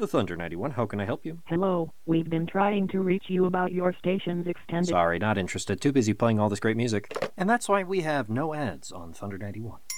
Thunder 91, how can I help you? Hello, we've been trying to reach you about your station's extended... Sorry, not interested. Too busy playing all this great music. And that's why we have no ads on Thunder 91.